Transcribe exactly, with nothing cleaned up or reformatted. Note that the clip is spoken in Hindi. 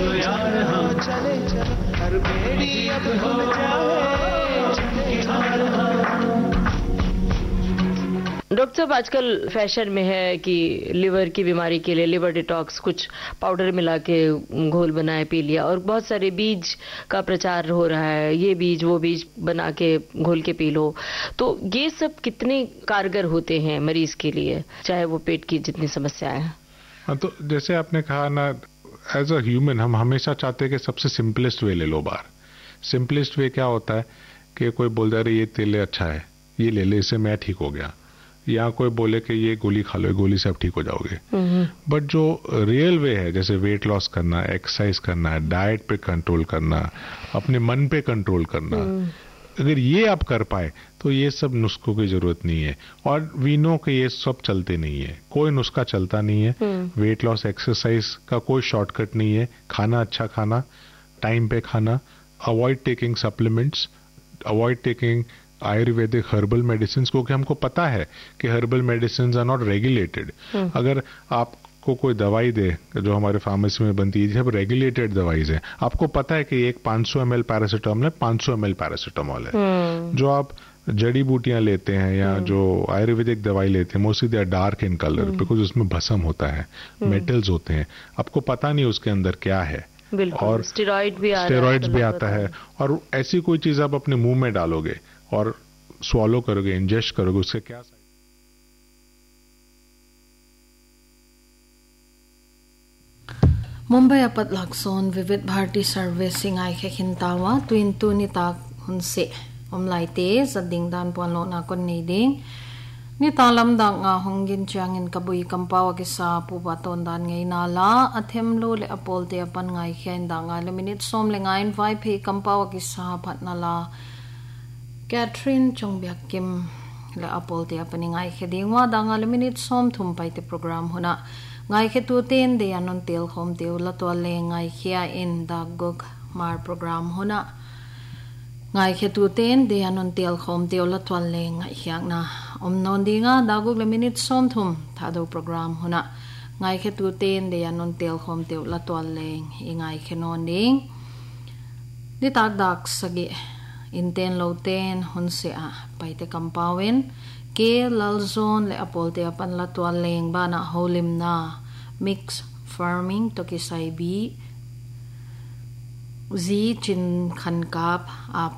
चलो यार हाँ चले चलो हर बेड़ी अब भूल जाए चले यार हाँ। डॉक्टर साहब, आजकल फैशन में है कि लिवर की बीमारी के लिए लिवर डिटॉक्स कुछ पाउडर मिला के घोल बनाए पी लिया, और बहुत सारे बीज का प्रचार हो रहा है, ये बीज वो बीज बना के घोल के पी लो। तो ये सब कितने कारगर होते हैं मरीज के लिए, चाहे वो पेट की जितनी समस्याएं हैं? हाँ, तो जैसे आपने कहा ना, एज अ ह्यूमन हम हमेशा चाहते हैं कि सबसे सिंपलेस्ट वे ले लो बाहर। सिंपलेस्ट वे क्या होता है कि कोई बोल दे रहे ये तेल अच्छा है, ये ले ले, इससे मैं ठीक हो गया, या कोई बोले कि ये गोली खा लो, ये गोली से आप ठीक हो जाओगे। बट जो रियल वे है, जैसे वेट लॉस करना, एक्सरसाइज करना, डाइट पे कंट्रोल करना, अपने मन पे कंट्रोल करना, अगर ये आप कर पाए तो ये सब नुस्खों की जरूरत नहीं है। और वी नो कि ये सब चलते नहीं है, कोई नुस्खा चलता नहीं है। वेट लॉस एक्सरसाइज का कोई शॉर्टकट नहीं है। खाना अच्छा खाना, टाइम पे खाना, avoid taking supplements, avoid taking Ayurvedic herbal medicine, क्योंकि हमको पता है कि herbal medicine are not regulated. अगर आपको कोई दवाई दे जो हमारे फार्मेसी में बनती है, जब रेगुलेटेड दवाई है, आपको पता है कि एक पाँच सौ एम एल पैरासीटामोल है, पाँच सौ एम एल पैरासीटामोल है। जो आप जड़ी बूटियां लेते हैं या जो आयुर्वेदिक दवाई लेते हैं, mostly they are dark in colour, because उसमें भस्म होता है, मेटल्स होते हैं, आपको पता नहीं उसके अंदर क्या है। और स्टेरॉइड भी आ स्टेरॉइड्स भी आता है। और ऐसी कोई चीज आप अपने मुंह में डालोगे और स्वॉलो करोगे, इंजेस्ट करोगे, उससे क्या मुंबई अपत लाक्सोन विविध भारती सर्विसिंग आई के खिंतावा ट्विन टू निताक हुनसे उमलाइते जदिंग दान पोलो ना कोन नीदिंग नितालम दांगा होंगिन चांगिन कबुई कंपावा के सा पुबा तोन दान ngei nala athem lo le apol te apan ngai khain danga le minute som le ngain vai phe कंपावा के सा phatnala Catherine Chongbyak Kim la apol te apani ngai khedingwa danga le minute som thum pai te program hona ngai khe tu ten de anon tel khom te la to le ngai khia in da gog mar program hona ngai khe tu ten de anon tel khom te la to le ngai khyak na om non dinga da gog le minute som thum tha do program hona ngai khe tu ten de anon tel khom te la to le ngai khe non ding ni tak dak sagi inten lo ten hun se a paite kampawen ke lalzon le apol te apan la to leng bana holim na mix farming to ki sai bi zi chin khan kap ap